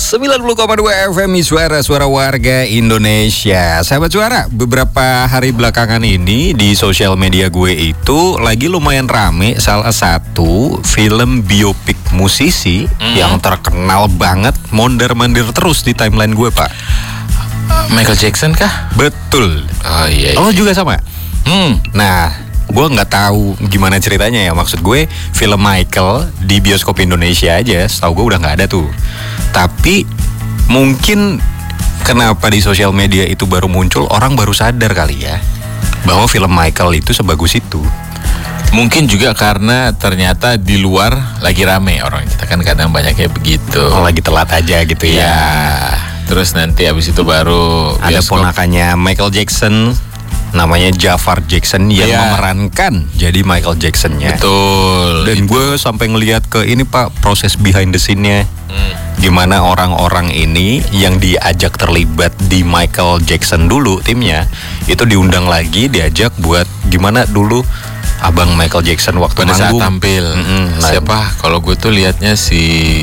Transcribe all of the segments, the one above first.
90,2 FM suara warga Indonesia. Sahabat suara, beberapa hari belakangan ini di sosial media gue itu lagi lumayan rame salah satu film biopik musisi yang terkenal banget, mondar-mandir terus di timeline gue, Pak. Michael Jackson kah? Betul. Oh iya. Oh juga sama. Nah, gue nggak tahu gimana ceritanya ya. Maksud gue film Michael di bioskop Indonesia aja, setahu gue udah nggak ada tuh. Tapi mungkin kenapa di sosial media itu baru muncul, orang baru sadar kali ya bahwa film Michael itu sebagus itu. Mungkin juga karena ternyata di luar lagi rame orang, kita kan kadang banyaknya begitu. Oh, lagi telat aja gitu ya. Terus nanti habis itu baru ada bioskop. ponakannya Michael Jackson, namanya Jafar Jackson yang memerankan jadi Michael Jacksonnya. Betul. Dan gue sampai ngelihat ke ini, Pak, proses behind the scene-nya. Gimana orang-orang ini yang diajak terlibat di Michael Jackson dulu timnya itu diundang lagi, diajak buat gimana dulu abang Michael Jackson waktu pada saat manggung tampil. Siapa? Kalau gue tuh liatnya si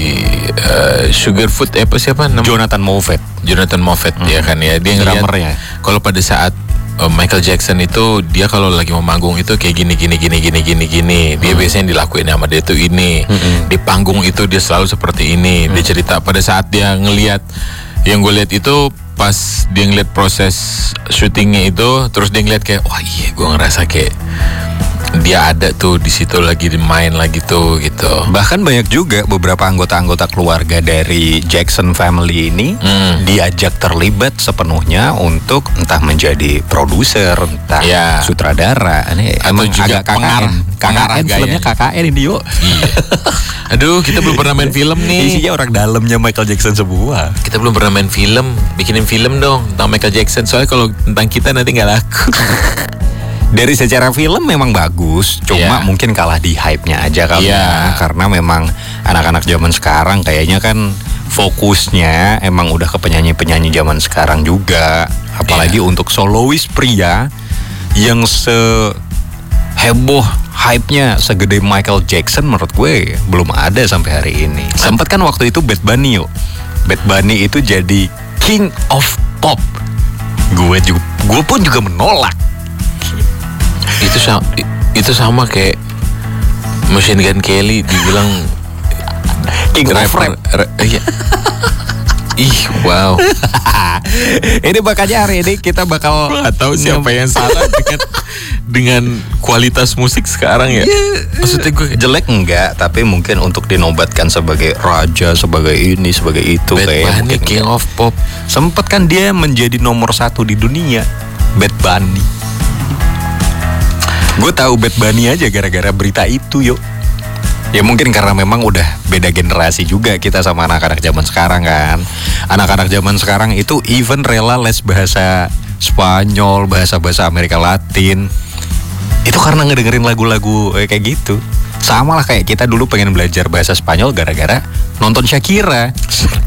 Sugarfoot siapa namanya? Jonathan Moffett ya kan ya. Dia ngeliat kalau pada saat Michael Jackson itu dia kalau lagi mau manggung itu kayak gini. Dia biasanya dilakuin sama dia tuh ini. Di panggung itu dia selalu seperti ini. Dia cerita pada saat dia ngelihat, yang gue lihat itu pas dia ngeliat proses syutingnya itu, terus dia ngeliat kayak wah iya, gue ngerasa kayak dia ada tuh di situ lagi main lagi tuh gitu. Bahkan banyak juga beberapa anggota-anggota keluarga dari Jackson family ini diajak terlibat sepenuhnya untuk entah menjadi produser, entah sutradara. Ini atau juga agak KKN filmnya KKN ini yuk. Iya. Aduh, kita belum pernah main film nih. Isinya orang dalamnya Michael Jackson semua. Kita belum pernah main film, bikinin film dong tentang Michael Jackson. Soalnya kalau tentang kita nanti nggak laku. Dari secara film memang bagus, cuma mungkin kalah di hype-nya aja kali ya. Karena memang anak-anak zaman sekarang kayaknya kan fokusnya emang udah ke penyanyi-penyanyi zaman sekarang juga. Apalagi untuk solois pria yang seheboh hype-nya segede Michael Jackson, menurut gue belum ada sampai hari ini. Sempet kan waktu itu Bad Bunny yuk. Bad Bunny itu jadi King of Pop. Gue pun juga menolak. Itu sama kayak Machine Gun Kelly dibilang King of Rap. Ih, wow. Ini makanya hari ini kita bakal tahu siapa yang salah dengan kualitas musik sekarang ya. Maksudnya gue jelek enggak, tapi mungkin untuk dinobatkan sebagai raja, sebagai ini, sebagai itu. Bad Bunny King of Pop. Sempet kan dia menjadi nomor 1 di dunia, Bad Bunny. Gue tahu Bad Bunny aja gara-gara berita itu yuk. Ya mungkin karena memang udah beda generasi juga kita sama anak-anak zaman sekarang kan. Anak-anak zaman sekarang itu even rela les bahasa Spanyol, bahasa-bahasa Amerika Latin. Itu karena ngedengerin lagu-lagu kayak gitu. Sama lah kayak kita dulu pengen belajar bahasa Spanyol gara-gara nonton Shakira.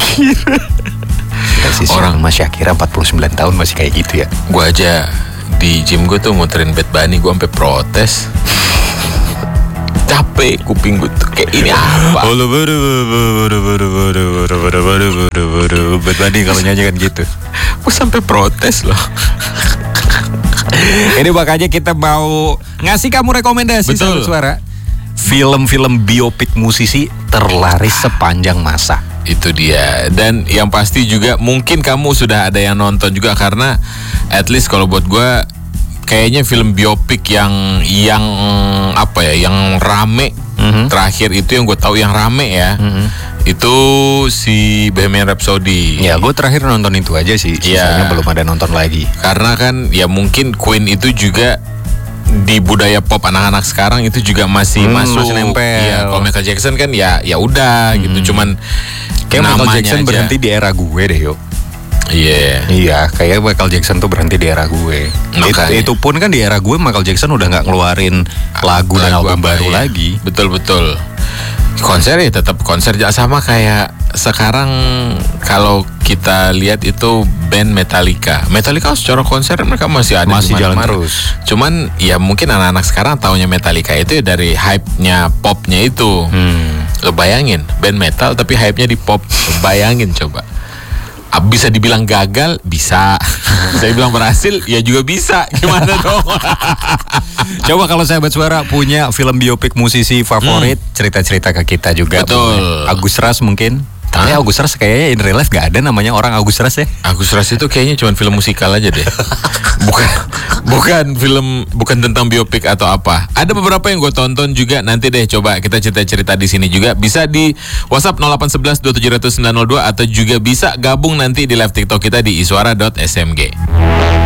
Orang Mas Shakira 49 tahun masih kayak gitu ya. Gue aja di gym gue tuh muterin Bad Bunny, gue sampai protes. Capek kuping gue tuh kayak ini apa? Bad Bunny kalau nyanyi kan gitu. Gue sampai protes loh. Ini makanya kita mau ngasih kamu rekomendasi. Betul. Suara film-film biopik musisi terlaris sepanjang masa. Itu dia. Dan yang pasti juga mungkin kamu sudah ada yang nonton juga, karena at least kalau buat gue kayaknya film biopik yang apa ya, yang rame terakhir itu, yang gue tahu yang rame ya, itu si Bohemian Rhapsody. Ya gue terakhir nonton itu aja sih. Sisanya belum ada nonton lagi. Karena kan ya mungkin Queen itu juga di budaya pop anak-anak sekarang itu juga masih masuk nempel. Iya, kalau Michael Jackson kan ya udah gitu, cuman kayak Michael Jackson aja berhenti di era gue deh yuk. Iya, kayak Michael Jackson tuh berhenti di era gue. Itu pun kan di era gue Michael Jackson udah nggak ngeluarin lagu dan album baru lagi. Betul. Konser ya tetap konser, sama kayak sekarang kalau kita lihat itu band Metallica secara konser mereka masih jalan terus. Cuman ya mungkin anak-anak sekarang taunya Metallica itu ya dari hype-nya popnya itu. Lo bayangin, band metal tapi hype-nya di pop. Bayangin coba. Bisa dibilang gagal, bisa. Saya bilang berhasil, ya juga bisa. Gimana dong? Coba kalau sahabat suara punya film biopik musisi favorit, cerita-cerita ke kita juga. Betul. Agus Ras mungkin. Tapi Agus Ras kayaknya in real life gak ada namanya orang Agus Ras ya. Agus Ras itu kayaknya cuma film musikal aja deh. Bukan tentang biopik atau apa. Ada beberapa yang gue tonton juga, nanti deh coba kita cerita-cerita di sini juga. Bisa di WhatsApp 0811 2700 902 atau juga bisa gabung nanti di live TikTok kita di iswara.smg.